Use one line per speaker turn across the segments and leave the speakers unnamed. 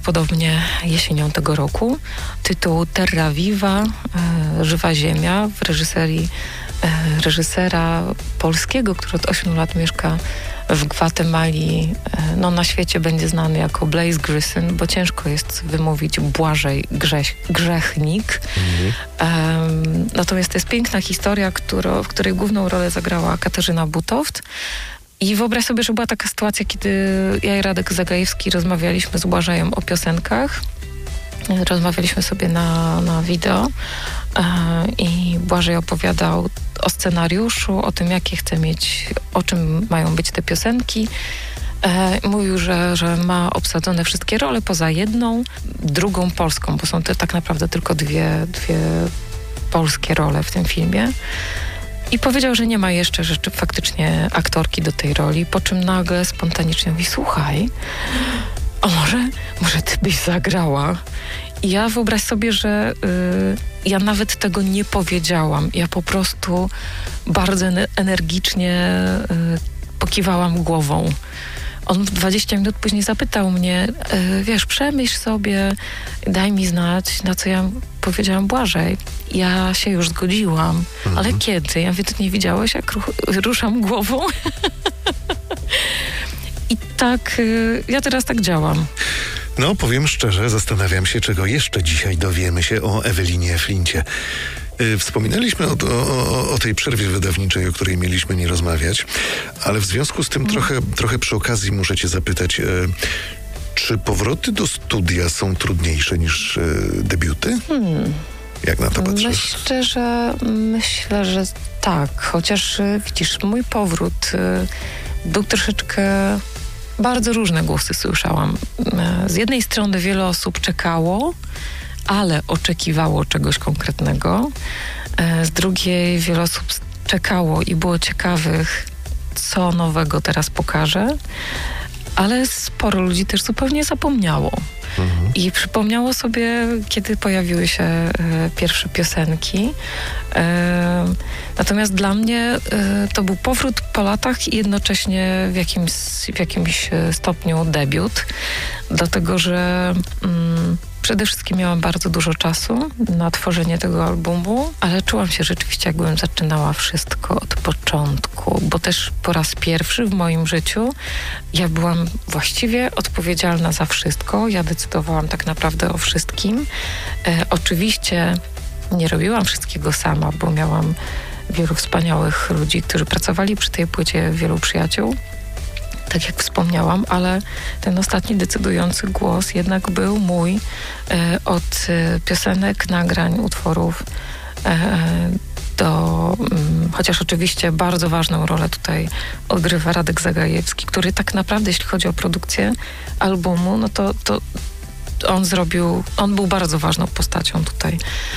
prawdopodobnie jesienią tego roku. Tytuł Terra Viva, Żywa Ziemia, w reżyserii reżysera polskiego, który od 8 lat mieszka w Gwatemali. Na świecie będzie znany jako Blaise Grisson, bo ciężko jest wymówić Błażej Grzechnik. Natomiast to jest piękna historia, w której główną rolę zagrała Katarzyna Butoft. I wyobraź sobie, że była taka sytuacja, kiedy ja i Radek Zagajewski rozmawialiśmy z Błażejem o piosenkach. Rozmawialiśmy sobie na wideo i Błażej opowiadał o scenariuszu, o tym, jakie chce mieć, o czym mają być te piosenki. Mówił, że ma obsadzone wszystkie role poza jedną, drugą polską, bo są to tak naprawdę tylko dwie polskie role w tym filmie. I powiedział, że nie ma jeszcze faktycznie aktorki do tej roli, po czym nagle spontanicznie mówi: słuchaj, a może ty byś zagrała? I ja wyobraź sobie, że ja nawet tego nie powiedziałam. Ja po prostu bardzo energicznie pokiwałam głową. On 20 minut później zapytał mnie, przemyśl sobie, daj mi znać, na co ja powiedziałam: Błażej, ja się już zgodziłam, ale kiedy? Ja mówię: ty nie widziałeś, jak ruszam głową? I tak, ja teraz tak działam.
No, powiem szczerze, zastanawiam się, czego jeszcze dzisiaj dowiemy się o Ewelinie Flincie. Wspominaliśmy o tej przerwie wydawniczej, o której mieliśmy nie rozmawiać, ale w związku z tym trochę przy okazji muszę cię zapytać, czy powroty do studia są trudniejsze niż debiuty? Jak na to patrzysz?
Myślę, że tak, chociaż widzisz, mój powrót był troszeczkę... Bardzo różne głosy słyszałam. Z jednej strony wiele osób czekało, ale oczekiwało czegoś konkretnego. Z drugiej wiele osób czekało i było ciekawych, co nowego teraz pokażę. Ale sporo ludzi też zupełnie zapomniało. I przypomniało sobie, kiedy pojawiły się pierwsze piosenki. Natomiast dla mnie to był powrót po latach i jednocześnie w jakimś stopniu debiut. Dlatego, że przede wszystkim miałam bardzo dużo czasu na tworzenie tego albumu, ale czułam się rzeczywiście, jakbym zaczynała wszystko od początku, bo też po raz pierwszy w moim życiu ja byłam właściwie odpowiedzialna za wszystko. Ja decydowałam tak naprawdę o wszystkim. Oczywiście nie robiłam wszystkiego sama, bo miałam wielu wspaniałych ludzi, którzy pracowali przy tej płycie, wielu przyjaciół, tak jak wspomniałam, ale ten ostatni decydujący głos jednak był mój, od piosenek, nagrań, utworów chociaż oczywiście bardzo ważną rolę tutaj odgrywa Radek Zagajewski, który tak naprawdę, jeśli chodzi o produkcję albumu, no to on był bardzo ważną postacią tutaj.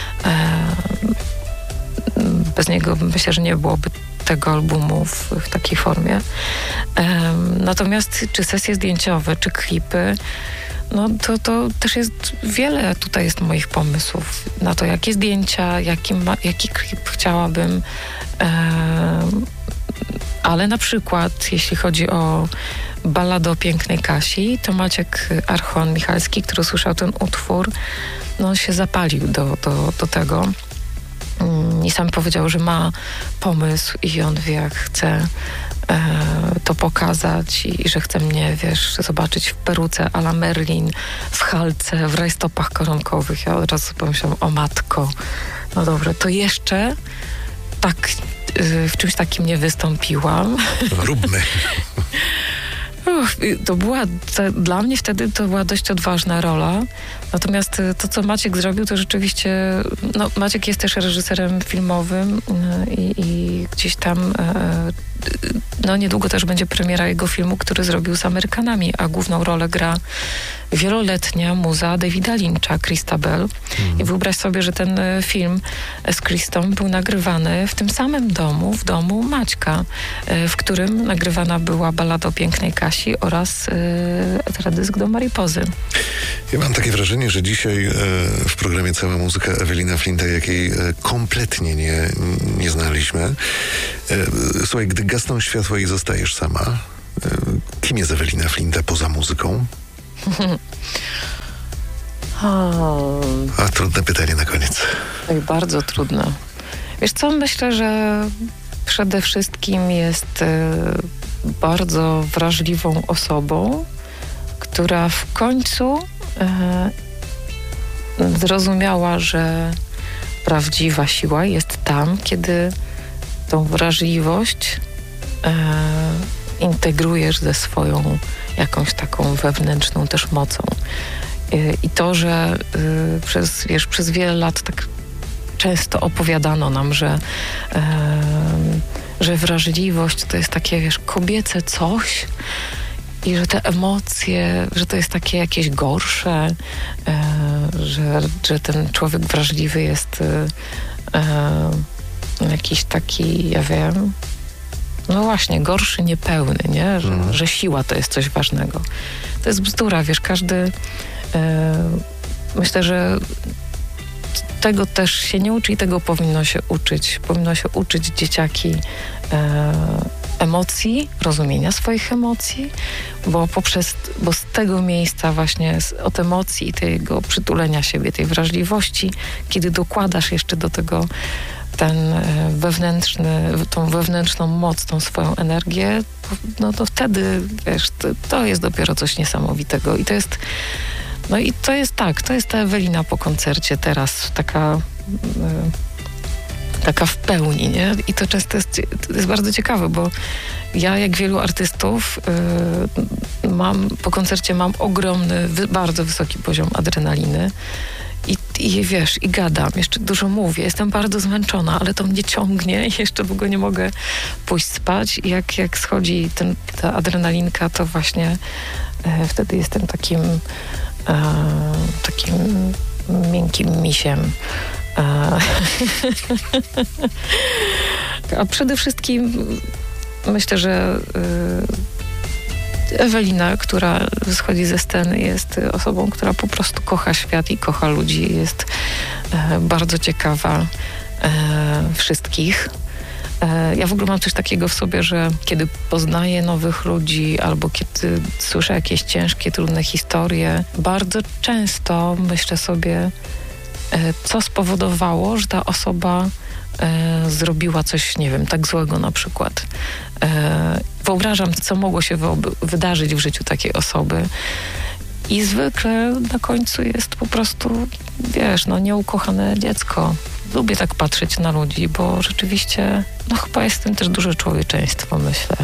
Bez niego myślę, że nie byłoby tego albumu w takiej formie. Natomiast czy sesje zdjęciowe, czy klipy, no to też jest wiele tutaj jest moich pomysłów na to, jakie zdjęcia, jaki klip chciałabym. Ale na przykład, jeśli chodzi o balladę o pięknej Kasi, to Maciek Archon-Michalski, który usłyszał ten utwór, no on się zapalił do tego. I sam powiedział, że ma pomysł i on wie, jak chce to pokazać i że chce mnie, zobaczyć w peruce à la Merlin, w halce, w rajstopach koronkowych. Ja od razu pomyślałam: o matko, no dobrze, to jeszcze tak w czymś takim nie wystąpiłam.
Róbmy.
Dla mnie wtedy to była dość odważna rola. Natomiast to, co Maciek zrobił, to rzeczywiście... No, Maciek jest też reżyserem filmowym i gdzieś tam... niedługo też będzie premiera jego filmu, który zrobił z Amerykanami, a główną rolę gra wieloletnia muza Davida Lyncha, Christa Bell. I wyobraź sobie, że ten film z Christą był nagrywany w tym samym domu, w domu Maćka, w którym nagrywana była ballada o pięknej Kasi oraz teledysk do Maripozy.
Ja mam takie wrażenie, że dzisiaj w programie Cała Muzyka Ewelina Flinta, jakiej kompletnie nie znaliśmy. Słuchaj, gdy gasną światła i zostajesz sama, kim jest Ewelina Flinta poza muzyką? A trudne pytanie na koniec.
Tak, bardzo trudne. Wiesz co, myślę, że przede wszystkim jest bardzo wrażliwą osobą, która w końcu zrozumiała, że prawdziwa siła jest tam, kiedy tą wrażliwość integrujesz ze swoją jakąś taką wewnętrzną też mocą. I to, że przez wiele lat tak często opowiadano nam, że wrażliwość to jest takie, wiesz, kobiece coś i że te emocje, że to jest takie jakieś gorsze, że ten człowiek wrażliwy jest jakiś taki, ja wiem, no właśnie, gorszy, niepełny, nie? Że siła to jest coś ważnego. To jest bzdura, wiesz, każdy... myślę, że tego też się nie uczy i tego powinno się uczyć. Powinno się uczyć dzieciaki emocji, rozumienia swoich emocji, bo z tego miejsca właśnie od emocji i tego przytulenia siebie, tej wrażliwości, kiedy dokładasz jeszcze do tego tą wewnętrzną moc, tą swoją energię, no to wtedy, wiesz, to jest dopiero coś niesamowitego. I to jest, no i to jest tak, to jest ta Ewelina po koncercie teraz, taka w pełni, nie? I to często jest bardzo ciekawe, bo ja, jak wielu artystów, po koncercie mam ogromny, bardzo wysoki poziom adrenaliny. I wiesz, i gadam, jeszcze dużo mówię, jestem bardzo zmęczona, ale to mnie ciągnie i jeszcze w ogóle nie mogę pójść spać. I jak schodzi ta adrenalinka, to właśnie wtedy jestem takim miękkim misiem. A przede wszystkim myślę, że Ewelina, która schodzi ze sceny, jest osobą, która po prostu kocha świat i kocha ludzi. Jest bardzo ciekawa wszystkich. Ja w ogóle mam coś takiego w sobie, że kiedy poznaję nowych ludzi albo kiedy słyszę jakieś ciężkie, trudne historie, bardzo często myślę sobie, co spowodowało, że ta osoba zrobiła coś, nie wiem, tak złego na przykład. Wyobrażam, co mogło się wydarzyć w życiu takiej osoby. I zwykle na końcu jest po prostu, wiesz, nieukochane dziecko. Lubię tak patrzeć na ludzi, bo rzeczywiście, chyba jest w tym też duże człowieczeństwo, myślę.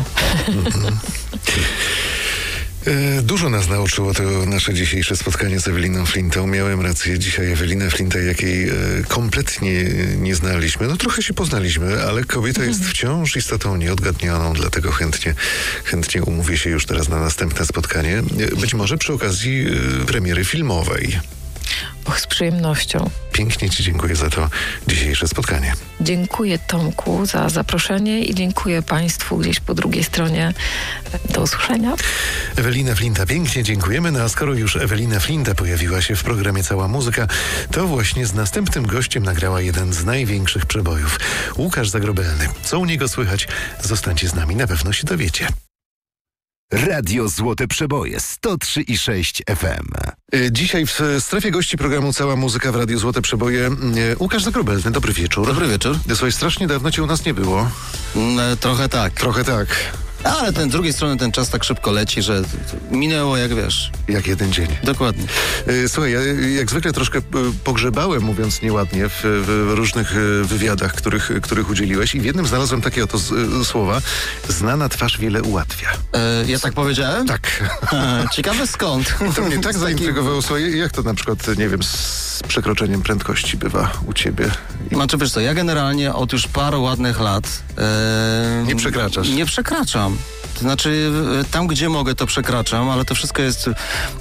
Dużo nas nauczyło to nasze dzisiejsze spotkanie z Eweliną Flintą. Miałem rację, dzisiaj Ewelinę Flintę, jakiej kompletnie nie znaliśmy. Trochę się poznaliśmy, ale kobieta jest wciąż istotą nieodgadnioną, dlatego chętnie umówię się już teraz na następne spotkanie. Być może przy okazji premiery filmowej.
Z przyjemnością.
Pięknie Ci dziękuję za to dzisiejsze spotkanie.
Dziękuję, Tomku, za zaproszenie i dziękuję Państwu gdzieś po drugiej stronie. Do usłyszenia.
Ewelina Flinta, pięknie dziękujemy. A skoro już Ewelina Flinta pojawiła się w programie Cała Muzyka, to właśnie z następnym gościem nagrała jeden z największych przebojów. Łukasz Zagrobelny. Co u niego słychać? Zostańcie z nami, na pewno się dowiecie.
Radio Złote Przeboje 103,6 FM.
Dzisiaj w strefie gości programu Cała Muzyka w Radio Złote Przeboje Łukasz Zagrobelny. Dobry wieczór.
Dobry wieczór.
Słuchaj, strasznie dawno cię u nas nie było.
Trochę tak.
Trochę tak.
Ale z drugiej strony ten czas tak szybko leci, że minęło jak wiesz.
Jak jeden dzień.
Dokładnie.
Słuchaj, ja jak zwykle troszkę pogrzebałem, mówiąc nieładnie, w różnych wywiadach, których udzieliłeś i w jednym znalazłem takie oto słowa: znana twarz wiele ułatwia.
Ja tak powiedziałem?
Tak.
Ciekawe skąd.
To mnie tak zaintrygowało. Słuchaj, jak to na przykład, nie wiem, z przekroczeniem prędkości bywa u ciebie?
Znaczy, wiesz co, ja generalnie od już paru ładnych lat...
nie przekraczasz?
Nie przekraczam. To znaczy, tam gdzie mogę, to przekraczam, ale to wszystko jest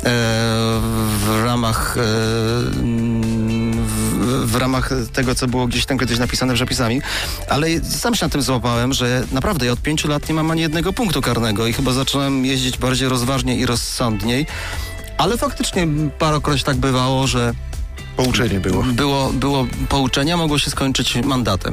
w ramach tego, co było gdzieś tam kiedyś napisane przepisami. Ale sam się na tym złapałem, że naprawdę ja od 5 lat nie mam ani jednego punktu karnego i chyba zacząłem jeździć bardziej rozważnie i rozsądniej. Ale faktycznie parokroć tak bywało, że
Pouczenie było.
Było pouczenie, mogło się skończyć mandatem.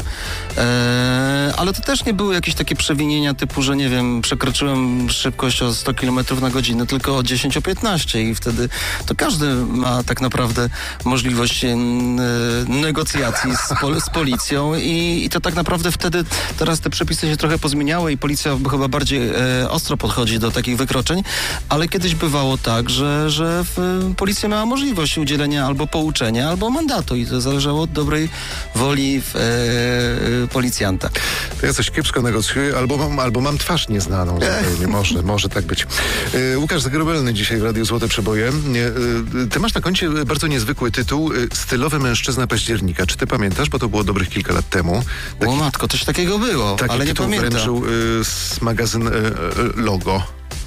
Ale to też nie były jakieś takie przewinienia typu, że nie wiem, przekroczyłem szybkość o 100 km na godzinę, tylko o 10, o 15 i wtedy to każdy ma tak naprawdę możliwość negocjacji z policją i to tak naprawdę wtedy, teraz te przepisy się trochę pozmieniały i policja chyba bardziej ostro podchodzi do takich wykroczeń, ale kiedyś bywało tak, że policja miała możliwość udzielenia albo pouczenia, albo mandatu i to zależało od dobrej woli policjanta.
To ja coś kiepsko negocjuję, albo mam twarz nieznaną zupełnie. Może tak być. Łukasz Zagrobelny dzisiaj w Radiu Złote Przeboje. Ty masz na koncie bardzo niezwykły tytuł Stylowy mężczyzna października. Czy ty pamiętasz? Bo to było dobrych kilka lat temu.
O matko, coś takiego było, ale nie pamiętam.
Wręczył z magazyn Logo.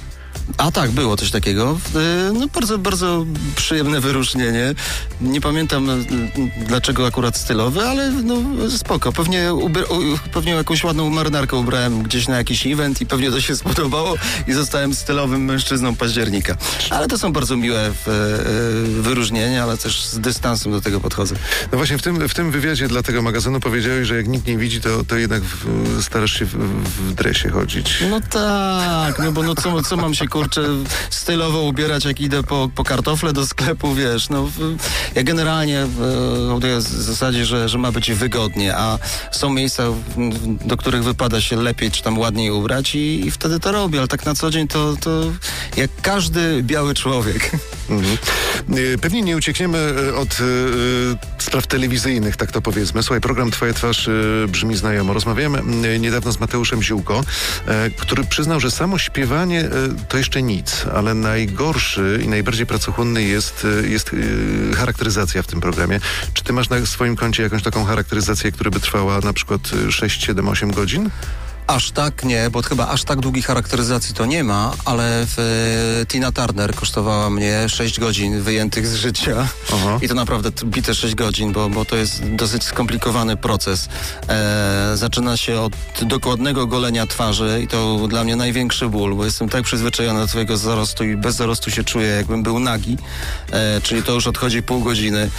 A tak, było coś takiego. No bardzo, bardzo przyjemne wyróżnienie. Nie pamiętam dlaczego akurat stylowy, ale no spoko. Pewnie jakąś ładną marynarkę ubrałem gdzieś na jakiś event i pewnie to się spodobało i zostałem stylowym mężczyzną października. Ale to są bardzo miłe wyróżnienia, ale też z dystansem do tego podchodzę.
No właśnie w tym wywiadzie dla tego magazynu powiedziałeś, że jak nikt nie widzi, to jednak starasz się w dresie chodzić.
No tak, no bo no co mam się kurczę stylowo ubierać, jak idę po kartofle do sklepu, wiesz, no ja generalnie w zasadzie, że ma być wygodnie, a są miejsca, do których wypada się lepiej czy tam ładniej ubrać i wtedy to robię, ale tak na co dzień to jak każdy biały człowiek.
Mhm. Pewnie nie uciekniemy od spraw telewizyjnych, tak to powiedzmy. Słuchaj, program Twoja twarz brzmi znajomo. Rozmawiałem niedawno z Mateuszem Ziółko, który przyznał, że samo śpiewanie to jeszcze nic, ale najgorszy i najbardziej pracochłonny jest charakteryzacja w tym programie. Czy ty masz na swoim koncie jakąś taką charakteryzację, która by trwała na przykład 6, 7, 8 godzin?
Aż tak nie, bo chyba aż tak długiej charakteryzacji to nie ma, ale Tina Turner kosztowała mnie 6 godzin wyjętych z życia. Aha. I to naprawdę bite 6 godzin, bo to jest dosyć skomplikowany proces. Zaczyna się od dokładnego golenia twarzy i to dla mnie największy ból, bo jestem tak przyzwyczajony do swojego zarostu i bez zarostu się czuję, jakbym był nagi. Czyli to już odchodzi pół godziny.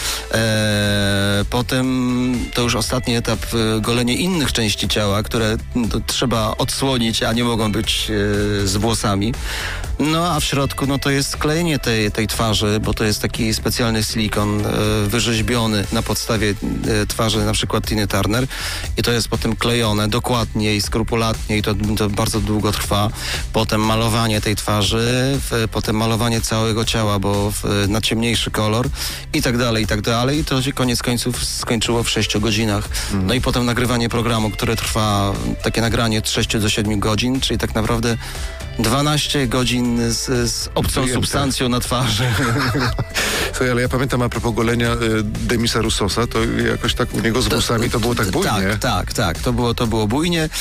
Potem to już ostatni etap, golenie innych części ciała, które trzeba odsłonić, a nie mogą być z włosami. No a w środku no to jest sklejenie tej twarzy, bo to jest taki specjalny silikon wyrzeźbiony na podstawie twarzy na przykład Tiny Turner i to jest potem klejone dokładnie i skrupulatnie i to bardzo długo trwa. Potem malowanie tej twarzy, potem malowanie całego ciała, bo na ciemniejszy kolor i tak dalej, i tak dalej. I to się koniec końców skończyło w 6 godzinach. No i potem nagrywanie programu, które trwa, takie nagranie od 6 do 7 godzin, czyli tak naprawdę 12 godzin z obcą substancją na twarzy.
Słuchaj, ale ja pamiętam a propos golenia Demisa Roussosa, to jakoś tak u niego z włosami to było tak bujnie.
Tak. To było bujnie.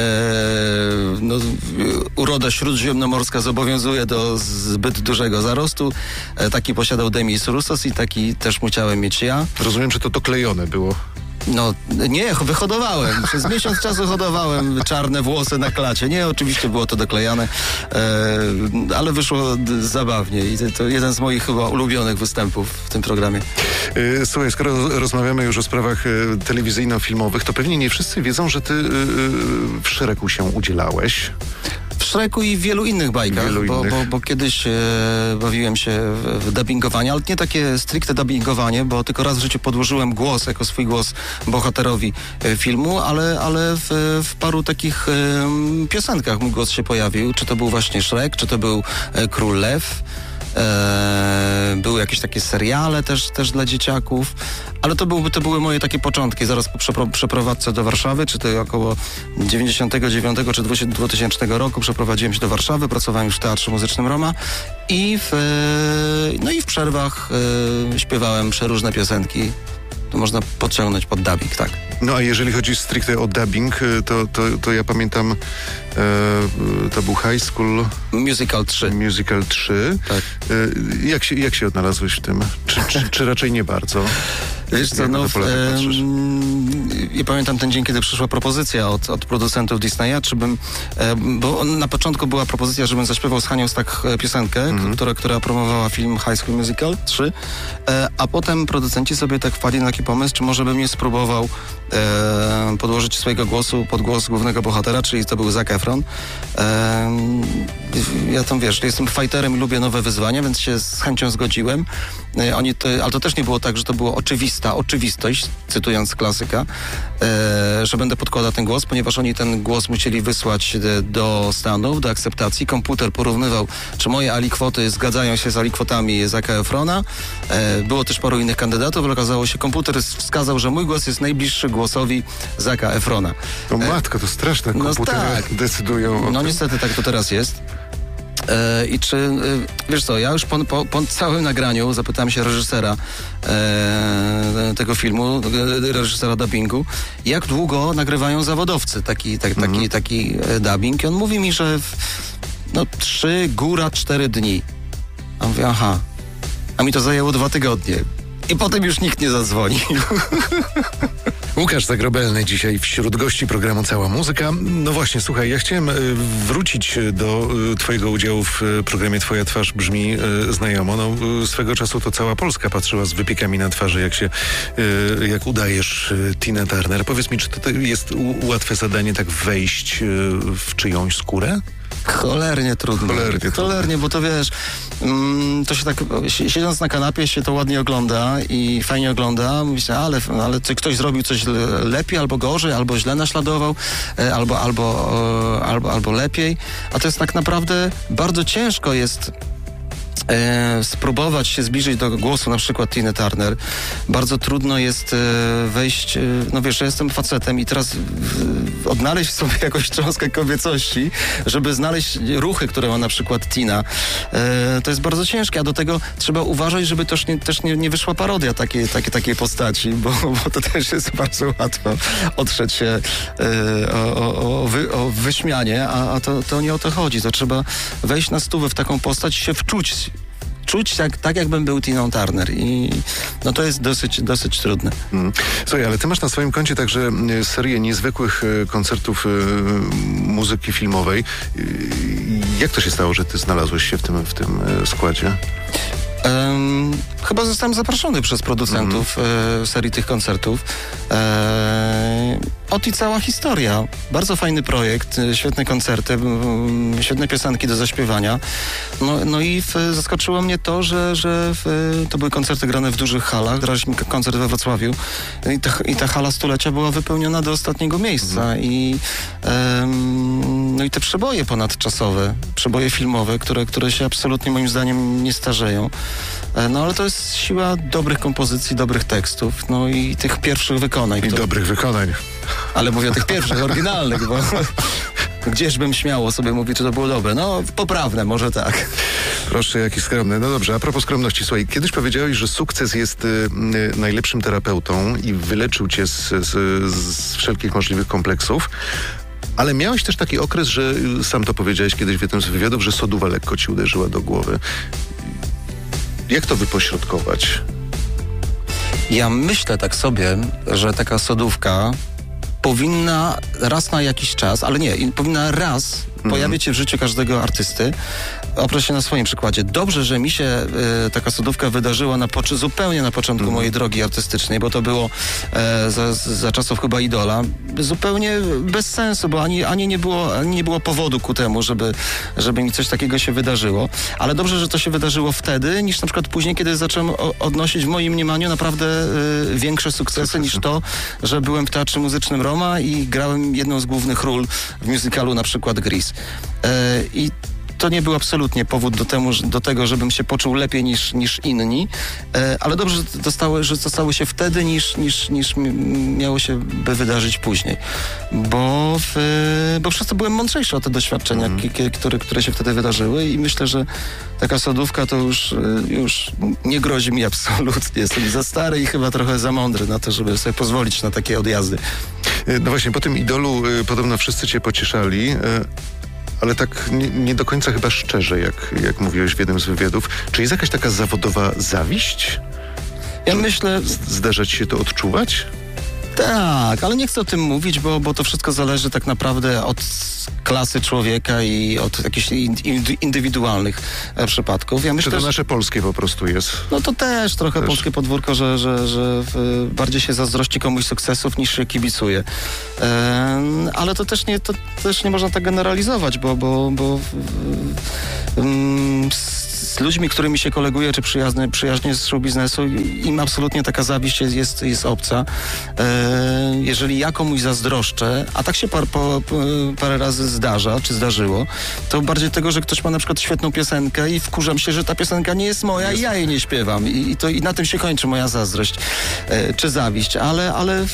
Uroda śródziemnomorska zobowiązuje do zbyt dużego zarostu. Taki posiadał Demis Roussos i taki też musiałem mieć ja.
Rozumiem, że to klejone było.
No nie, wyhodowałem. Przez miesiąc czasu hodowałem czarne włosy na klacie. Nie, oczywiście było to doklejane, ale wyszło zabawnie i to jeden z moich chyba ulubionych występów w tym programie.
Słuchaj, skoro rozmawiamy już o sprawach telewizyjno-filmowych, to pewnie nie wszyscy wiedzą, że ty w Shreku się udzielałeś.
W Shreku i w wielu innych bajkach, bo kiedyś bawiłem się w dubbingowanie, ale nie takie stricte dubbingowanie, bo tylko raz w życiu podłożyłem głos, jako swój głos bohaterowi filmu, ale w paru takich piosenkach mój głos się pojawił. Czy to był właśnie Shrek, czy to był Król Lew. Były jakieś takie seriale też dla dzieciaków, ale to były moje takie początki. Zaraz po przeprowadzce do Warszawy, czy to około 99 czy 2000 roku przeprowadziłem się do Warszawy, pracowałem już w Teatrze Muzycznym Roma i w przerwach śpiewałem przeróżne piosenki. To można podciągnąć pod dubbing, tak.
No a jeżeli chodzi stricte o dubbing, to ja pamiętam, to był High School
Musical 3.
Musical 3. Tak. Jak się odnalazłeś w tym? Czy raczej nie bardzo?
Wiesz co, ja pamiętam ten dzień, kiedy przyszła propozycja od producentów Disneya, bo na początku była propozycja, żebym zaśpiewał z Hanią Stach piosenkę, która promowała film High School Musical 3, a potem producenci sobie tak wpadli na taki pomysł, czy może bym nie spróbował podłożyć swojego głosu pod głos głównego bohatera, czyli to był Zac Efron. Ja tam, wiesz, jestem fighterem i lubię nowe wyzwania, więc się z chęcią zgodziłem. Ale to też nie było tak, że to było oczywistość, cytując klasyka, że będę podkładał ten głos, ponieważ oni ten głos musieli wysłać do Stanów, do akceptacji. Komputer porównywał, czy moje alikwoty zgadzają się z alikwotami Zaca Efrona. Było też paru innych kandydatów, ale okazało się, komputer wskazał, że mój głos jest najbliższy głosowi Zaca Efrona.
No matko, to straszne, komputery decydują o tym.
Niestety tak to teraz jest. I czy, wiesz co, ja już po całym nagraniu zapytałem się reżysera tego filmu, reżysera dubbingu, jak długo nagrywają zawodowcy taki dubbing. I on mówi mi, że 3, góra 4 dni. A mówię, aha. A mi to zajęło 2 tygodnie. I potem już nikt nie zadzwonił.
Łukasz Zagrobelny dzisiaj wśród gości programu Cała Muzyka. No właśnie, słuchaj, ja chciałem wrócić do twojego udziału w programie Twoja twarz brzmi znajomo. No, swego czasu to cała Polska patrzyła z wypiekami na twarzy, jak udajesz Tinę Turner. Powiedz mi, czy to jest łatwe zadanie tak wejść w czyjąś skórę?
Cholernie trudno. Cholernie, bo to wiesz, to się tak, siedząc na kanapie się to ładnie ogląda i fajnie ogląda. Mówi się, ale czy ktoś zrobił coś lepiej albo gorzej, albo źle naśladował, albo lepiej. A to jest tak naprawdę bardzo ciężko jest spróbować się zbliżyć do głosu na przykład Tiny Turner. Bardzo trudno jest wejść, no wiesz, ja jestem facetem i teraz odnaleźć sobie jakąś cząstkę kobiecości, żeby znaleźć ruchy, które ma na przykład Tina. To jest bardzo ciężkie, a do tego trzeba uważać, żeby też nie wyszła parodia takiej postaci, bo to też jest bardzo łatwo otrzeć się o wyśmianie, a to nie o to chodzi. To trzeba wejść na stówę w taką postać i się wczuć tak jakbym był Tiną Turner i no to jest dosyć trudne.
Słuchaj, ale ty masz na swoim koncie także serię niezwykłych koncertów muzyki filmowej. Jak to się stało, że ty znalazłeś się w tym składzie?
Chyba zostałem zaproszony przez producentów serii tych koncertów. I cała historia. Bardzo fajny projekt, świetne koncerty, świetne piosenki do zaśpiewania. No i zaskoczyło mnie to, że to były koncerty grane w dużych halach. Graliśmy koncert we Wrocławiu i ta hala stulecia była wypełniona do ostatniego miejsca. I te przeboje ponadczasowe, przeboje filmowe, które się absolutnie moim zdaniem nie starzeją. No ale to jest siła dobrych kompozycji, dobrych tekstów, no i tych pierwszych wykonań.
Dobrych wykonań.
Ale mówię o tych pierwszych, oryginalnych, bo gdzieżbym śmiało sobie mówić, czy to było dobre. No, poprawne, może tak.
Proszę, jaki skromny. No dobrze, a propos skromności, słuchaj, kiedyś powiedziałeś, że sukces jest najlepszym terapeutą i wyleczył cię z wszelkich możliwych kompleksów. Ale miałeś też taki okres, że sam to powiedziałeś kiedyś w jednym z wywiadów, że soduwa lekko ci uderzyła do głowy. Jak to wypośrodkować?
Ja myślę tak sobie, że taka sodówka powinna raz na jakiś czas, ale nie, powinna raz pojawić się w życiu każdego artysty. Oprę się na swoim przykładzie. Dobrze, że mi się taka sodówka wydarzyła zupełnie na początku mojej drogi artystycznej, bo to było za czasów chyba Idola. Zupełnie bez sensu, bo ani nie było powodu ku temu, żeby mi coś takiego się wydarzyło. Ale dobrze, że to się wydarzyło wtedy, niż na przykład później, kiedy zacząłem odnosić w moim mniemaniu naprawdę większe sukcesy niż to, że byłem w Teatrze Muzycznym Roma i grałem jedną z głównych ról w musicalu na przykład Grease. I to nie był absolutnie powód do tego, żebym się poczuł lepiej niż inni, ale dobrze, że zostały się wtedy, niż miało się by wydarzyć później. Bo przez to byłem mądrzejszy o te doświadczenia, które się wtedy wydarzyły i myślę, że taka sodówka to już nie grozi mi absolutnie. Jestem za stary i chyba trochę za mądry na to, żeby sobie pozwolić na takie odjazdy.
No właśnie, po tym Idolu podobno wszyscy cię pocieszali, ale tak nie do końca chyba szczerze, jak mówiłeś w jednym z wywiadów. Czy jest jakaś taka zawodowa zawiść?
Ja myślę...
Zdarza ci się to odczuwać?
Tak, ale nie chcę o tym mówić, bo to wszystko zależy tak naprawdę od klasy człowieka i od jakichś indywidualnych przypadków. Ja myślę,
czy to nasze polskie po prostu jest?
No to też trochę polskie podwórko, że bardziej się zazdrości komuś sukcesów niż się kibicuje. Ale to też nie można tak generalizować, bo z ludźmi, którymi się koleguję, czy przyjaźnie z show biznesu, im absolutnie taka zawiść jest obca. Jeżeli ja komuś zazdroszczę, a tak się parę razy zdarza, czy zdarzyło, to bardziej tego, że ktoś ma na przykład świetną piosenkę i wkurzam się, że ta piosenka nie jest moja i ja jej nie śpiewam. I na tym się kończy moja zazdrość, czy zawiść. Ale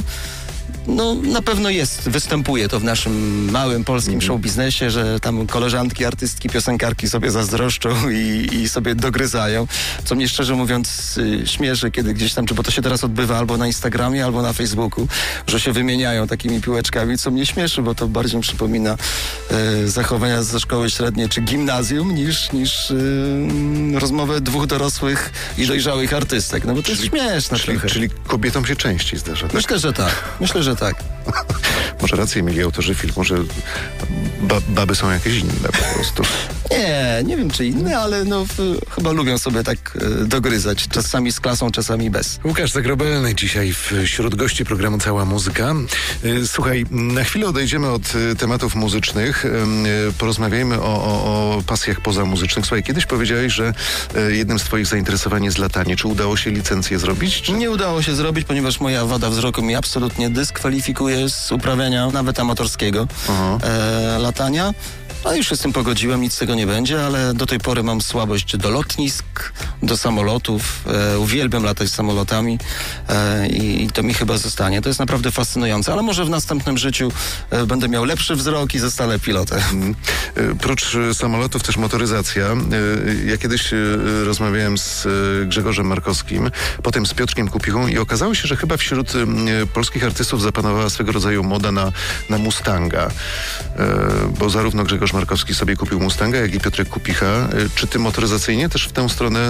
no na pewno występuje to w naszym małym polskim show biznesie, że tam koleżanki, artystki, piosenkarki sobie zazdroszczą i sobie dogryzają, co mnie szczerze mówiąc śmieszy, kiedy gdzieś tam, bo to się teraz odbywa albo na Instagramie, albo na Facebooku, że się wymieniają takimi piłeczkami, co mnie śmieszy, bo to bardziej przypomina zachowania ze szkoły średniej czy gimnazjum niż rozmowę dwóch dorosłych i dojrzałych artystek. No bo to jest śmieszne trochę.
Czyli kobietom się częściej zdarza, tak?
Myślę, że tak.
Może rację mieli autorzy filmu, że baby są jakieś inne po prostu.
Nie wiem czy inne, ale chyba lubią sobie tak dogryzać. Czasami z klasą, czasami bez.
Łukasz Zagrobelny dzisiaj wśród gości programu Cała Muzyka. Słuchaj, na chwilę odejdziemy od tematów muzycznych. Porozmawiajmy o pasjach pozamuzycznych. Słuchaj, kiedyś powiedziałeś, że jednym z twoich zainteresowań jest latanie. Czy udało się licencję zrobić? Czy...
Nie udało się zrobić, ponieważ moja wada wzroku mi absolutnie dyskwalifikuje z uprawiania nawet amatorskiego latania. No już się z tym pogodziłem, nic z tego nie będzie, ale do tej pory mam słabość do lotnisk, do samolotów. Uwielbiam latać samolotami i to mi chyba zostanie. To jest naprawdę fascynujące, ale może w następnym życiu będę miał lepszy wzrok i zostanę pilotem.
Prócz samolotów też motoryzacja. Ja kiedyś rozmawiałem z Grzegorzem Markowskim, potem z Piotrkiem Kupichą i okazało się, że chyba wśród polskich artystów zapanowała swego rodzaju moda na Mustanga. Bo zarówno Grzegorz Markowski sobie kupił Mustanga, jak i Piotrek Kupicha. Czy ty motoryzacyjnie też w tę stronę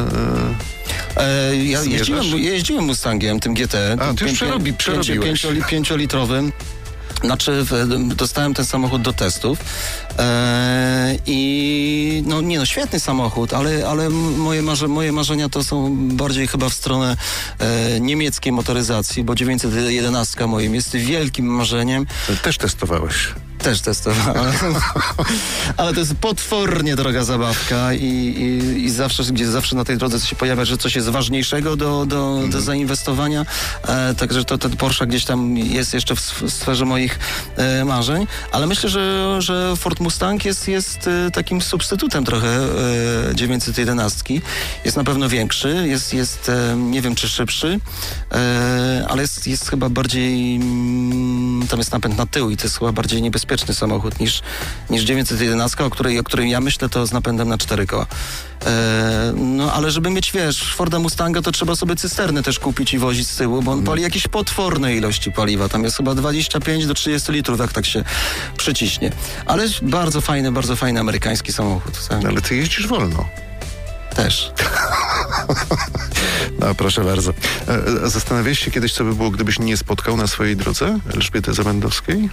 ja jeździłem Mustangiem, tym GT.
A, ty już przerobiłeś.
5-litrowym. Znaczy, dostałem ten samochód do testów i świetny samochód, ale moje marzenia to są bardziej chyba w stronę niemieckiej motoryzacji, bo 911 moim jest wielkim marzeniem.
Też testowałeś.
Też testowałem, ale to jest potwornie droga zabawka i zawsze na tej drodze się pojawia, że coś jest ważniejszego do zainwestowania, także ten Porsche gdzieś tam jest jeszcze w sferze moich marzeń, ale myślę, że Ford Mustang jest takim substytutem trochę 911. Jest na pewno większy, jest nie wiem czy szybszy, ale jest chyba bardziej, tam jest napęd na tył i to jest chyba bardziej niebezpieczny samochód niż 911, o której ja myślę, to z napędem na 4 koła. Ale żeby mieć, Forda Mustanga, to trzeba sobie cysterny też kupić i wozić z tyłu, bo on pali jakieś potworne ilości paliwa. Tam jest chyba 25 do 30 litrów, jak tak się przyciśnie. Ale bardzo fajny amerykański samochód. Tak?
Ale ty jeździsz wolno.
Też.
No, proszę bardzo. Zastanawiałeś się kiedyś, co by było, gdybyś nie spotkał na swojej drodze Elżbiety Zapędowskiej?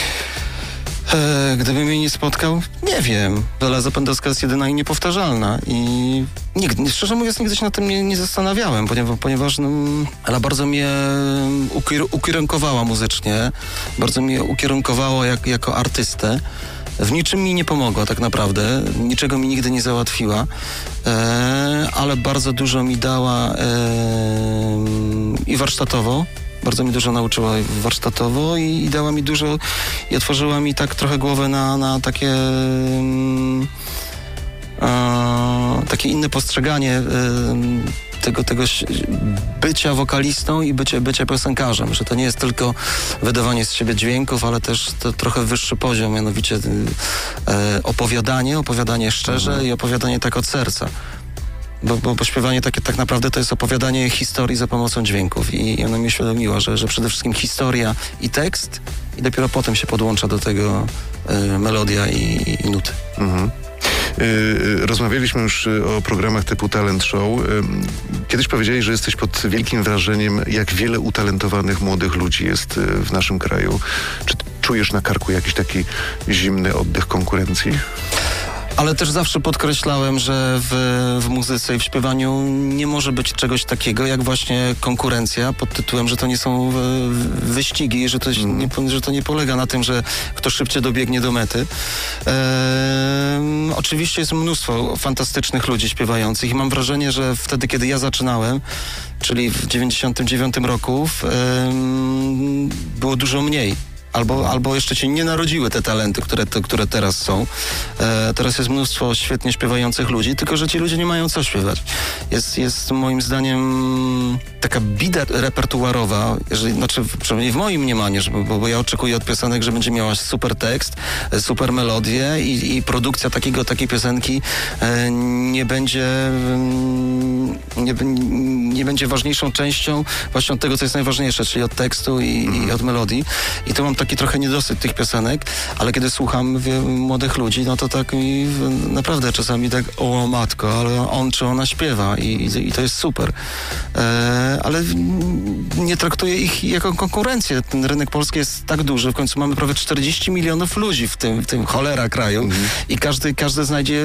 Gdybym jej nie spotkał, nie wiem. Dola Zapędowska jest jedyna i niepowtarzalna i szczerze mówiąc, nigdy się nad tym nie zastanawiałem, ponieważ Ela bardzo mnie ukierunkowała muzycznie, bardzo mnie ukierunkowała jako artystę. W niczym mi nie pomogła tak naprawdę, niczego mi nigdy nie załatwiła, ale bardzo dużo mi dała i warsztatowo. Bardzo mi dużo nauczyła warsztatowo i dała mi dużo i otworzyła mi tak trochę głowę na takie inne postrzeganie tego bycia wokalistą i bycia piosenkarzem, że to nie jest tylko wydawanie z siebie dźwięków, ale też to trochę wyższy poziom, mianowicie opowiadanie szczerze i opowiadanie tak od serca. Bo śpiewanie takie tak naprawdę to jest opowiadanie historii za pomocą dźwięków i ona mi uświadomiła, że przede wszystkim historia i tekst i dopiero potem się podłącza do tego melodia i nuty.
Rozmawialiśmy już o programach typu Talent Show. Kiedyś powiedziałeś, że jesteś pod wielkim wrażeniem, jak wiele utalentowanych młodych ludzi jest w naszym kraju. Czy czujesz na karku jakiś taki zimny oddech konkurencji?
Ale też zawsze podkreślałem, że w muzyce i w śpiewaniu nie może być czegoś takiego jak właśnie konkurencja pod tytułem, że to nie są wyścigi, że to nie polega na tym, że kto szybciej dobiegnie do mety. Oczywiście jest mnóstwo fantastycznych ludzi śpiewających i mam wrażenie, że wtedy, kiedy ja zaczynałem, czyli w 99 roku, było dużo mniej. Albo jeszcze się nie narodziły te talenty, które teraz są. Teraz jest mnóstwo świetnie śpiewających ludzi, tylko że ci ludzie nie mają co śpiewać. Jest moim zdaniem taka bida repertuarowa, przynajmniej w moim mniemaniu, bo ja oczekuję od piosenek, że będzie miała super tekst, super melodię i produkcja takiej piosenki nie będzie ważniejszą częścią właśnie od tego, co jest najważniejsze, czyli od tekstu i od melodii. I tu mam taki trochę niedosyt tych piosenek, ale kiedy słucham młodych ludzi, no to tak mi naprawdę czasami tak, o matko, ale on czy ona śpiewa i to jest super. Ale nie traktuję ich jako konkurencję. Ten rynek polski jest tak duży, w końcu mamy prawie 40 milionów ludzi w tym cholera kraju i każdy znajdzie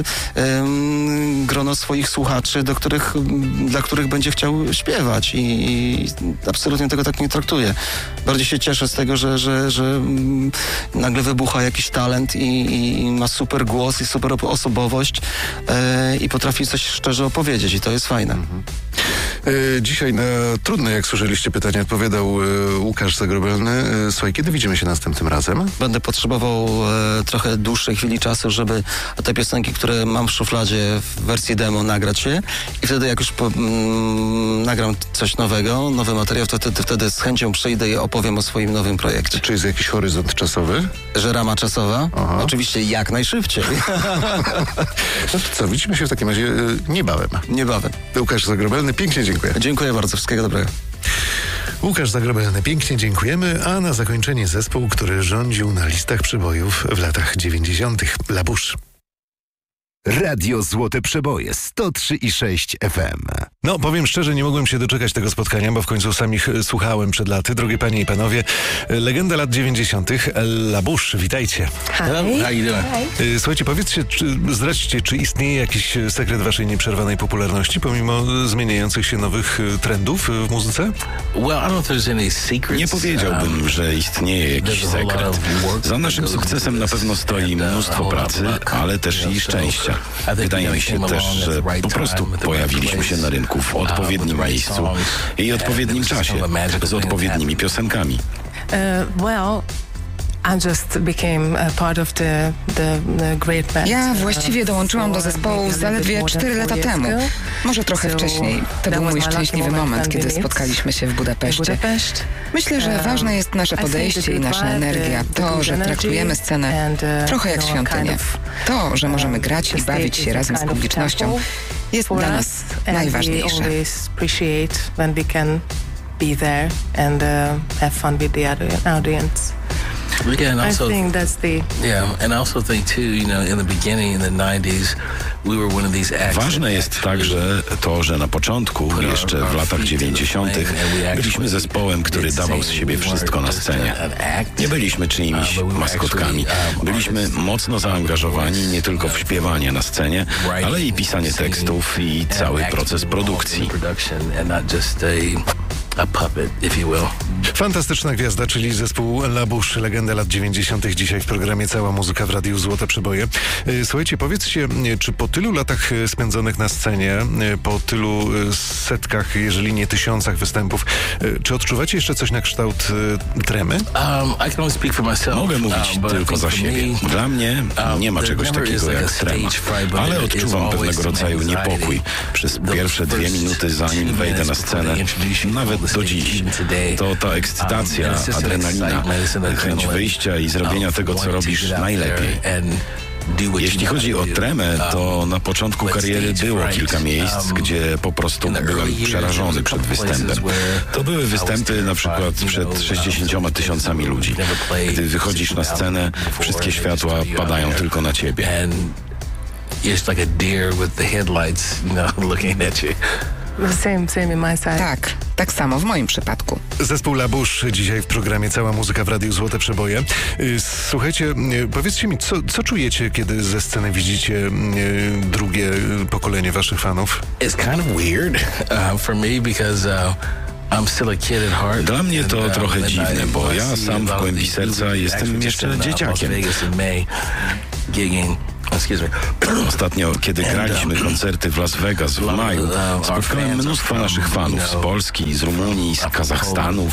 grono swoich słuchaczy, dla których będzie chciał śpiewać i absolutnie tego tak nie traktuję. Bardziej się cieszę z tego, że nagle wybucha jakiś talent i ma super głos i super osobowość i potrafi coś szczerze opowiedzieć i to jest fajne.
Dzisiaj na trudne, jak słyszeliście, pytania odpowiadał Łukasz Zagrobelny. Słuchaj, kiedy widzimy się następnym razem?
Będę potrzebował trochę dłuższej chwili czasu, żeby te piosenki, które mam w szufladzie w wersji demo, nagrać się i wtedy jak już nagram coś nowego, nowy materiał, to wtedy z chęcią przyjdę i opowiem o swoim nowym projekcie.
Czy jest jakiś horyzont czasowy?
Że rama czasowa? Aha. Oczywiście jak najszybciej.
No to co, widzimy się w takim razie niebawem. Łukasz Zagrobelny, pięknie dziękuję.
Dziękuję bardzo, wszystkiego dobrego.
Łukasz Zagrobelny, pięknie dziękujemy, a na zakończenie zespół, który rządził na listach przebojów w latach 90. La Bouche.
Radio Złote Przeboje 103,6 FM.
No, powiem szczerze, nie mogłem się doczekać tego spotkania, bo w końcu sam ich słuchałem przed laty. Drogie panie i panowie, legenda lat 90. La Bouche, witajcie. Słuchajcie, powiedzcie, zdradźcie, czy istnieje jakiś sekret waszej nieprzerwanej popularności, pomimo zmieniających się nowych trendów w muzyce?
Nie powiedziałbym, że istnieje jakiś sekret. Za naszym sukcesem na pewno stoi mnóstwo pracy, ale też i szczęścia. Wydaje mi się też, że po prostu pojawiliśmy się na rynku w odpowiednim miejscu i odpowiednim czasie, z odpowiednimi piosenkami.
Ja właściwie dołączyłam do zespołu zaledwie 4 lata temu. Może trochę wcześniej. To był mój szczęśliwy moment, kiedy spotkaliśmy się w Budapeszcie. Myślę, że ważne jest nasze podejście i nasza energia. To, że traktujemy scenę trochę jak świątynię. To, że możemy grać i bawić się razem z publicznością, jest dla nas najważniejsze.
Be there and have fun with the audience.
Yeah, and also,
I think that's the...
Yeah, and I also think too, in the beginning, in the 90s, we were one of these acts.
Ważne jest także to, że na początku, jeszcze w latach 90. byliśmy zespołem, który dawał z siebie wszystko na scenie. Nie byliśmy czyimiś maskotkami. Byliśmy mocno zaangażowani nie tylko w śpiewanie na scenie, ale i pisanie tekstów i cały proces produkcji.
A puppet, if you will.
Fantastyczna gwiazda, czyli zespół La Bouche, legenda lat 90. Dzisiaj w programie Cała Muzyka w Radiu Złote Przeboje. Słuchajcie, powiedzcie, czy po tylu latach spędzonych na scenie, po tylu setkach, jeżeli nie tysiącach występów, czy odczuwacie jeszcze coś na kształt tremy?
I can only speak for myself.
Mogę mówić tylko za siebie. Dla mnie nie ma czegoś takiego jak trema, ale odczuwam pewnego rodzaju niepokój przez pierwsze 2 minuty, zanim wejdę na scenę. Nawet do dziś. To ta ekscytacja, adrenalina, chęć wyjścia i zrobienia tego, co robisz najlepiej. Jeśli chodzi o tremę, to na początku kariery było kilka miejsc, gdzie po prostu byłem przerażony przed występem. To były występy na przykład przed 60 000 ludzi. Gdy wychodzisz na scenę, wszystkie światła padają tylko na ciebie.
it's like a deer with the headlights, looking at you.
Same in my side.
Tak samo w moim przypadku.
Zespół La Bouche dzisiaj w programie Cała Muzyka w Radiu Złote Przeboje. Słuchajcie, powiedzcie mi, co czujecie, kiedy ze sceny widzicie drugie pokolenie waszych fanów?
It's kind of weird for me because I'm still a kid at heart.
Dla mnie to trochę dziwne, bo ja sam w głębi serca jestem jeszcze dzieciakiem. Ostatnio, kiedy graliśmy koncerty w Las Vegas w maju, spotkałem mnóstwo naszych fanów z Polski, z Rumunii, z Kazachstanu.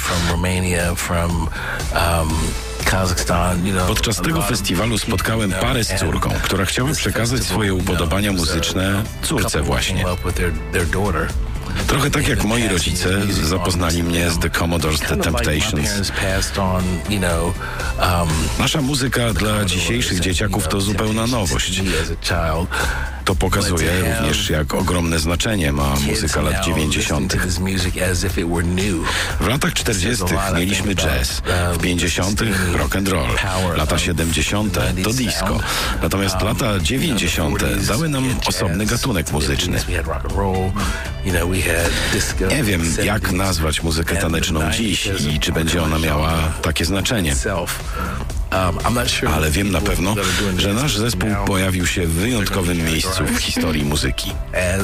Podczas tego festiwalu spotkałem parę z córką, która chciała przekazać swoje upodobania muzyczne córce właśnie. Trochę tak jak moi rodzice zapoznali mnie z The Commodores, The Temptations. Nasza muzyka dla dzisiejszych dzieciaków to zupełna nowość. To pokazuje również, jak ogromne znaczenie ma muzyka lat 90. W latach 40. mieliśmy jazz, w 50. rock and roll, lata 70. to disco. Natomiast lata 90. dały nam osobny gatunek muzyczny. Nie wiem, jak nazwać muzykę taneczną dziś i czy będzie ona miała takie znaczenie. Ale wiem na pewno, że nasz zespół pojawił się w wyjątkowym miejscu w historii muzyki.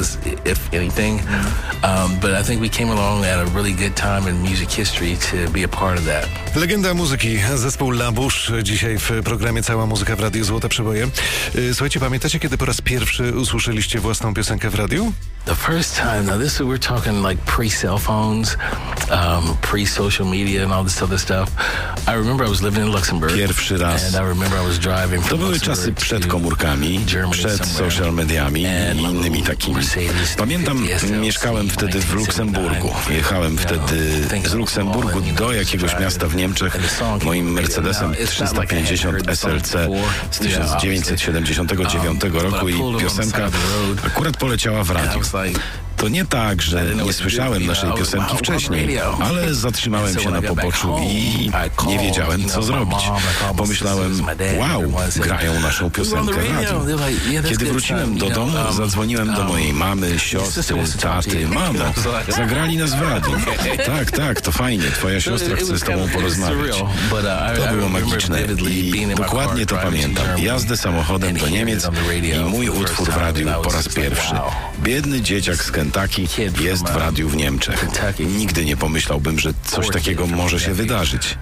Legenda muzyki, zespół La Bouche dzisiaj w programie Cała Muzyka w Radiu Złote Przeboje. Słuchajcie, pamiętacie, kiedy po raz pierwszy usłyszeliście własną piosenkę w radiu?
The first time, now we're talking like pre-cell phones, pre-social media and all this other stuff. I remember I was living in Luxembourg.
Pierwszy raz.
And I remember I was driving
to były czasy przed komórkami, przed social mediami i innymi takimi. Pamiętam, mieszkałem wtedy w Luksemburgu. Jechałem wtedy z Luksemburgu do jakiegoś miasta w Niemczech moim Mercedesem 350 SLC z 1979 roku i piosenka akurat poleciała w radiu. To nie tak, że nie słyszałem naszej piosenki wcześniej, ale zatrzymałem się na poboczu i nie wiedziałem, co zrobić. Pomyślałem, wow, grają naszą piosenkę w radiu. Kiedy wróciłem do domu, zadzwoniłem do mojej mamy, siostry, taty. Mamo, zagrali nas w radiu. Tak, to fajnie, twoja siostra chce z tobą porozmawiać. To było magiczne i dokładnie to pamiętam. Jazdę samochodem do Niemiec i mój utwór w radiu po raz pierwszy. Biedny dzieciak z Kentucky jest w radiu w Niemczech. Nigdy nie pomyślałbym, że coś takiego może się wydarzyć.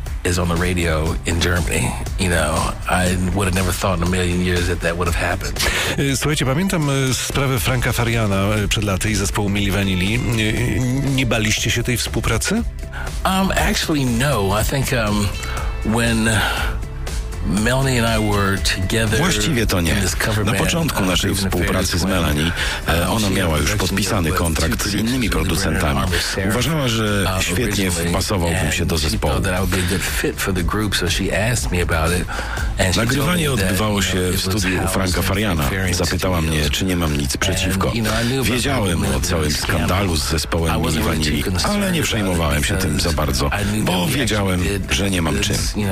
Słuchajcie, pamiętam sprawę Franka Fariana przed laty i zespołu Milli Vanilli. Nie baliście się tej współpracy?
Actually no. I think when
Właściwie to nie. Na początku naszej współpracy z Melanie ona miała już podpisany kontrakt z innymi producentami. Uważała, że świetnie wpasowałbym się do zespołu. Nagrywanie odbywało się w studiu u Franka Fariana. Zapytała mnie, czy nie mam nic przeciwko. Wiedziałem o całym skandalu z zespołem Milli Vanilli, ale nie przejmowałem się tym za bardzo, bo wiedziałem, że nie mam czym.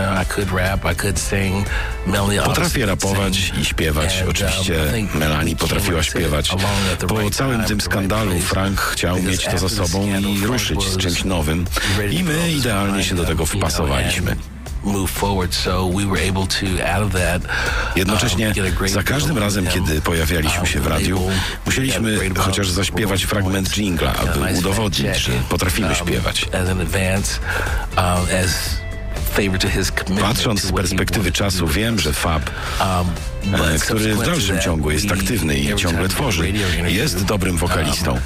Potrafię rapować i śpiewać. Oczywiście Melanie potrafiła śpiewać. Po całym tym skandalu Frank chciał mieć to za sobą i ruszyć z czymś nowym. I my idealnie się do tego wpasowaliśmy. Jednocześnie za każdym razem, kiedy pojawialiśmy się w radiu, musieliśmy chociaż zaśpiewać fragment dżingla, aby udowodnić, że potrafimy śpiewać. Patrząc z perspektywy czasu, wiem, że Fab, który w dalszym ciągu jest aktywny i ciągle tworzy, jest dobrym wokalistą.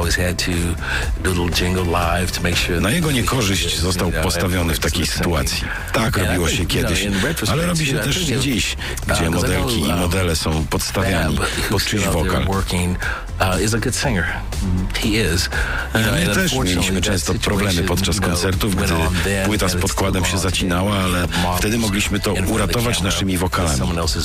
Na jego niekorzyść został postawiony w takiej sytuacji. Tak robiło się kiedyś, ale robi się też dziś, gdzie modelki i modele są podstawiani pod czyjś wokal.
is a good singer. He is.
My też mieliśmy często problemy podczas koncertów, gdy płyta z podkładem się zacinała, ale wtedy mogliśmy to uratować naszymi wokalami.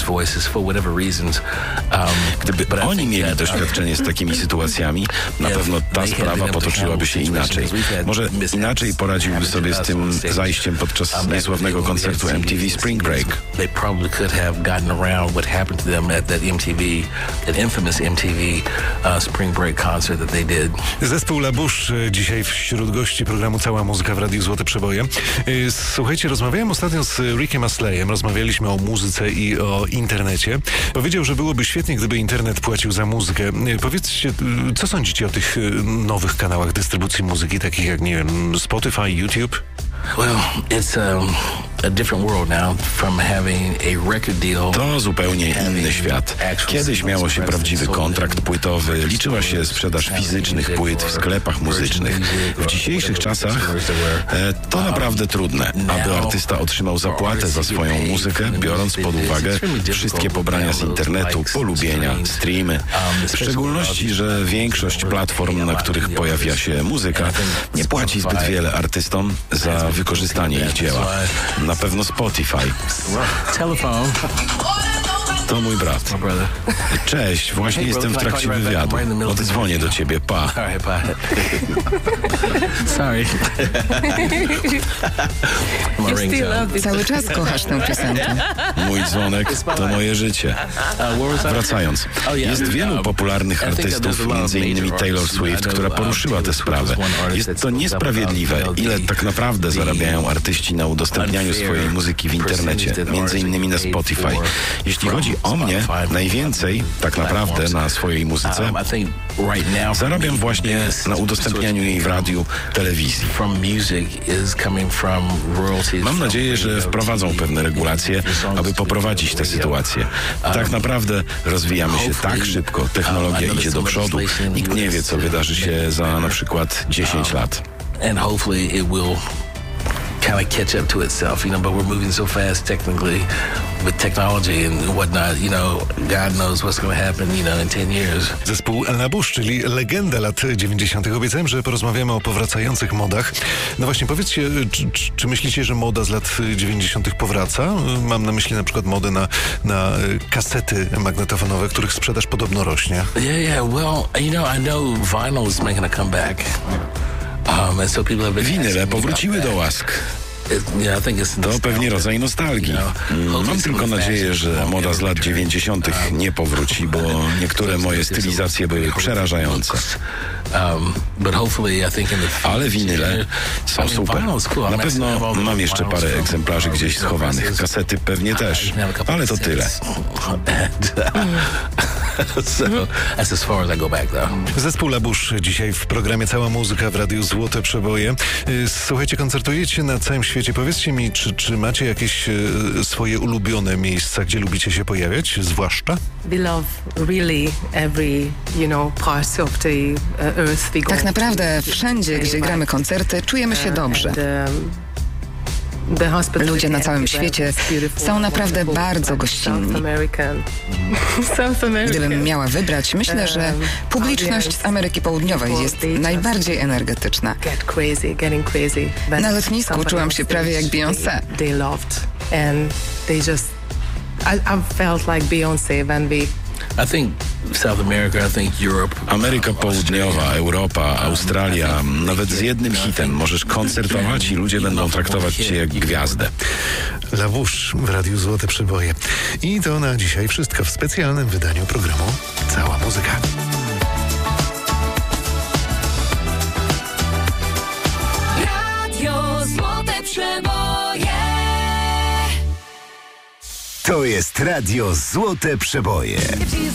Gdyby oni mieli doświadczenie z takimi sytuacjami, na pewno ta sprawa potoczyłaby się inaczej. Może inaczej poradziłby sobie z tym zajściem podczas niesławnego koncertu MTV Spring Break.
They probably could have gotten around what happened to them at that infamous MTV Spring Break concert that they did.
Zespół La Bouche dzisiaj wśród gości programu Cała Muzyka w Radiu Złote Przeboje. Słuchajcie, rozmawiałem ostatnio z Rickiem Astleyem, rozmawialiśmy o muzyce i o internecie. Powiedział, że byłoby świetnie, gdyby internet płacił za muzykę. Powiedzcie, co sądzicie o tych nowych kanałach dystrybucji muzyki, takich jak, nie wiem, Spotify, YouTube?
Well, it's a different world now from having a record deal.
To zupełnie inny świat. Kiedyś miało się prawdziwy kontrakt płytowy, liczyła się sprzedaż fizycznych płyt w sklepach muzycznych. W dzisiejszych czasach to naprawdę trudne, aby artysta otrzymał zapłatę za swoją muzykę, biorąc pod uwagę wszystkie pobrania z internetu, polubienia, streamy. W szczególności, że większość platform, na których pojawia się muzyka, nie płaci zbyt wiele artystom za wykorzystanie ich dzieła. Na pewno Spotify.
Telefon.
To mój brat. Cześć, właśnie jestem w trakcie wywiadu. Oddzwonię do ciebie, pa.
Sorry.
Cały czas kochasz tę piosenkę.
Mój dzwonek to moje życie. Wracając, jest wielu popularnych artystów, m.in. Taylor Swift, która poruszyła tę sprawę. Jest to niesprawiedliwe, ile tak naprawdę zarabiają artyści na udostępnianiu swojej muzyki w internecie, m.in. na Spotify. Jeśli chodzi o mnie, najwięcej tak naprawdę na swojej muzyce zarabiam właśnie na udostępnianiu jej w radiu, telewizji. Mam nadzieję, że wprowadzą pewne regulacje, aby poprowadzić tę sytuację. Tak naprawdę rozwijamy się tak szybko, technologia idzie do przodu, nikt nie wie, co wydarzy się za na przykład 10 lat.
Kind of catch up to itself, but we're moving so fast technically with technology and whatnot, God knows what's going to happen, in 10 years.
Zespół La Bouche, czyli legenda lat 90. Obiecałem, że porozmawiamy o powracających modach. No właśnie, powiedzcie, czy myślicie, że moda z lat 90. powraca? Mam na myśli na przykład modę na kasety magnetofonowe, których sprzedaż podobno rośnie.
Yeah, well, I know vinyl is making a comeback.
Winyle powróciły do łask. To pewnie rodzaj nostalgii. Mam tylko nadzieję, że moda z lat 90. nie powróci, bo niektóre moje stylizacje były przerażające. Ale winyle są super. Na pewno mam jeszcze parę egzemplarzy gdzieś schowanych. Kasety pewnie też, ale to tyle.
That's as far as I go back, though.
Zespół La Bouche dzisiaj w programie Cała Muzyka w Radiu Złote Przeboje. Słuchajcie, koncertujecie na całym świecie. Powiedzcie mi, czy macie jakieś swoje ulubione miejsca, gdzie lubicie się pojawiać, zwłaszcza?
We love really every, part of the earth we go.
Tak naprawdę wszędzie, gdzie gramy koncerty, czujemy się dobrze. Ludzie na całym świecie są naprawdę bardzo gościnni. Gdybym miała wybrać, myślę, że publiczność z Ameryki Południowej jest najbardziej energetyczna. Na lotnisku czułam się prawie jak Beyoncé.
I think South America, I think Europe.
Ameryka Południowa, Europa, Australia. Nawet z jednym hitem możesz koncertować i ludzie będą traktować cię jak gwiazdę.
La Bouche w Radiu Złote Przeboje. I to na dzisiaj wszystko w specjalnym wydaniu programu Cała Muzyka.
Radio Złote Przeboje.
To jest Radio Złote Przeboje.